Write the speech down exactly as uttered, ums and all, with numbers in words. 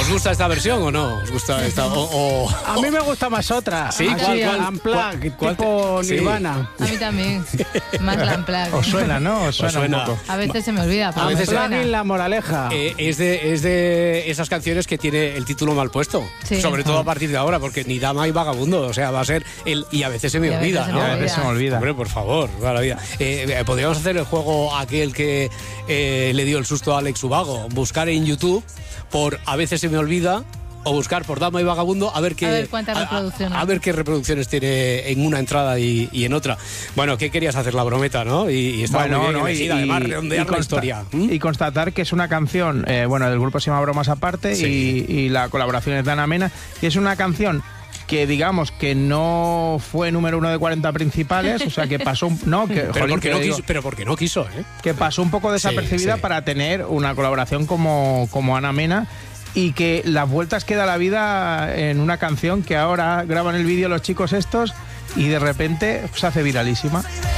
¿Os gusta esta versión o no? ¿Os gusta esta? O, o... A mí me gusta más otra. ¿Sí? ¿Cuál, ¿Cuál, cuál, cuál, cuál tipo te... Nirvana. Sí. A mí también. Más la Unplugged. Os suena, ¿no? Os suena, Os suena. un poco. A veces se me olvida, pero A veces me suena. Unplugged, la moraleja. Eh, es, de, es de esas canciones que tiene el título mal puesto. Sí. Sobre todo a partir de ahora, porque ni dama y vagabundo. O sea, va a ser el... Y a veces se me Y a olvida, veces se ¿no? me A veces se me olvida. Hombre, por favor, toda la vida. Eh, podríamos hacer el juego aquel que eh, le dio el susto a Alex Ubago. Buscar en YouTube por A veces se me olvida, o buscar por Dama y Vagabundo, a ver qué, A ver cuántas reproducciones. A, a ver qué reproducciones tiene en una entrada y, y en otra. Bueno, ¿qué querías hacer? La brometa, ¿no? Y, y estaba Bueno, muy bien no, elegida, y, además, y redondear la consta- historia. ¿Mm? y constatar que es una canción, eh, bueno, del grupo se llama Bromas Aparte, Sí. y, y la colaboración es de Ana Mena, y es una canción que digamos que no fue número uno de cuarenta principales, o sea que pasó un, no, que, Pero, jolín, porque que no digo, quiso, pero porque no quiso, ¿eh? que pasó un poco desapercibida sí. para tener una colaboración como, como Ana Mena, y que las vueltas que da la vida en una canción que ahora graban el vídeo los chicos estos y de repente se hace viralísima.